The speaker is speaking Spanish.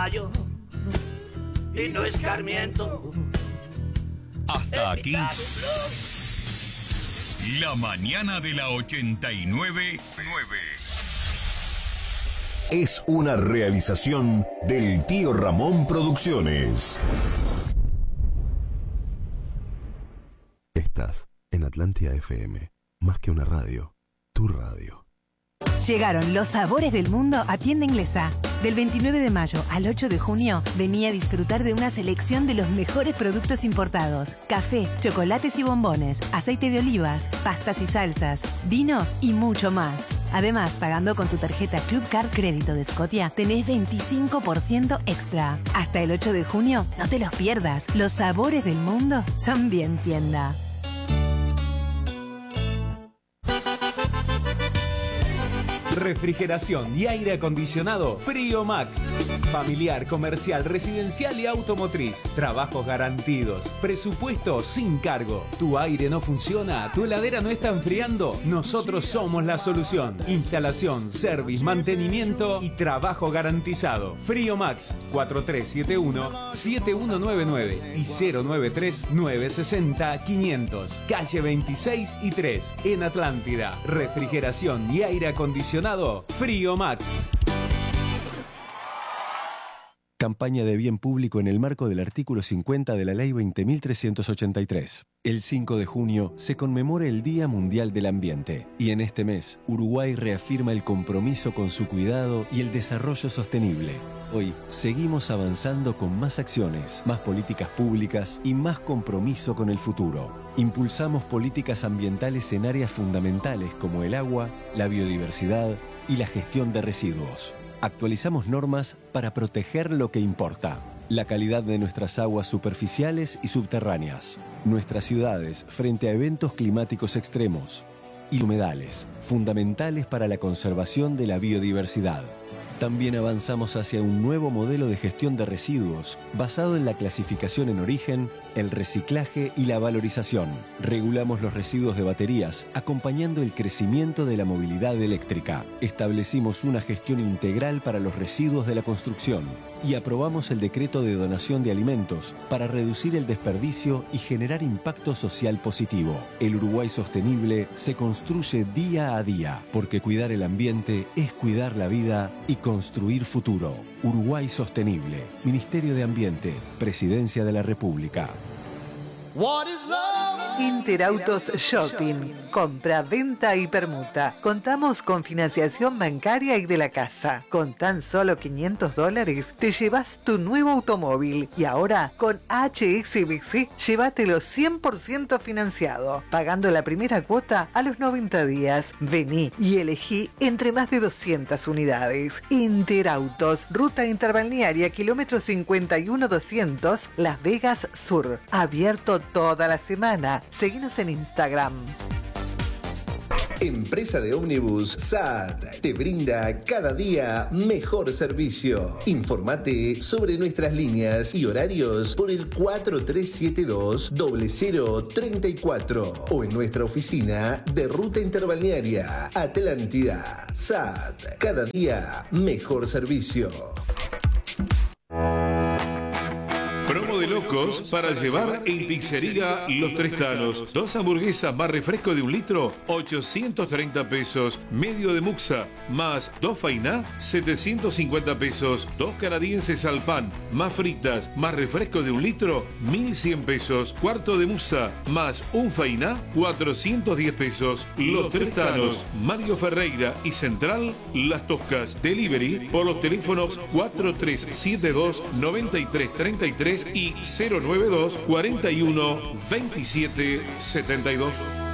mayo y no escarmiento. Hasta aquí la mañana de la 89.9. Es una realización del Tío Ramón Producciones. Estás en Atlántida FM, más que una radio, tu radio. Llegaron los sabores del mundo a Tienda Inglesa. Del 29 de mayo al 8 de junio, vení a disfrutar de una selección de los mejores productos importados. Café, chocolates y bombones, aceite de olivas, pastas y salsas, vinos y mucho más. Además, pagando con tu tarjeta Club Card Crédito de Scotia, tenés 25% extra. Hasta el 8 de junio, no te los pierdas. Los sabores del mundo son bien tienda. Refrigeración y aire acondicionado Frío Max. Familiar, comercial, residencial y automotriz. Trabajos garantidos. Presupuesto sin cargo. ¿Tu aire no funciona? ¿Tu heladera no está enfriando? Nosotros somos la solución. Instalación, service, mantenimiento y trabajo garantizado. Frío Max 4371-7199 y 093-960-500. Calle 26 y 3 en Atlántida. Refrigeración y aire acondicionado Frío Max. Campaña de bien público en el marco del artículo 50 de la Ley 20.383. El 5 de junio se conmemora el Día Mundial del Ambiente y en este mes Uruguay reafirma el compromiso con su cuidado y el desarrollo sostenible. Hoy seguimos avanzando con más acciones, más políticas públicas y más compromiso con el futuro. Impulsamos políticas ambientales en áreas fundamentales como el agua, la biodiversidad y la gestión de residuos. Actualizamos normas para proteger lo que importa: la calidad de nuestras aguas superficiales y subterráneas, nuestras ciudades frente a eventos climáticos extremos y humedales, fundamentales para la conservación de la biodiversidad. También avanzamos hacia un nuevo modelo de gestión de residuos basado en la clasificación en origen, el reciclaje y la valorización. Regulamos los residuos de baterías, acompañando el crecimiento de la movilidad eléctrica. Establecimos una gestión integral para los residuos de la construcción y aprobamos el decreto de donación de alimentos para reducir el desperdicio y generar impacto social positivo. El Uruguay sostenible se construye día a día, porque cuidar el ambiente es cuidar la vida y construir futuro. Uruguay Sostenible. Ministerio de Ambiente. Presidencia de la República. Interautos Shopping. Compra, venta y permuta. Contamos con financiación bancaria y de la casa. Con tan solo $500 te llevas tu nuevo automóvil. Y ahora, con HSBC, llévatelo 100% financiado, pagando la primera cuota a los 90 días. Vení y elegí entre más de 200 unidades. Interautos, ruta interbalnearia, kilómetro 51-200, Las Vegas Sur. Abierto toda la semana. Seguinos en Instagram. Empresa de ómnibus SAT te brinda cada día mejor servicio. Informate sobre nuestras líneas y horarios por el 4372-0034 o en nuestra oficina de Ruta Interbalnearia Atlántida. SAT, cada día mejor servicio. Promo de locos para llevar en Pizzería Los Tres Tanos. 2 hamburguesas más refresco de 1 litro, 830 pesos. Medio de muxa, más 2 fainá, 750 pesos. 2 canadienses al pan, más fritas, más refresco de 1 litro, 1100 pesos. Cuarto de muxa, más un fainá, 410 pesos. Los Tres Tanos, Mario Ferreira y Central, Las Toscas. Delivery por los teléfonos 4372-9333 y 092 41 27 72.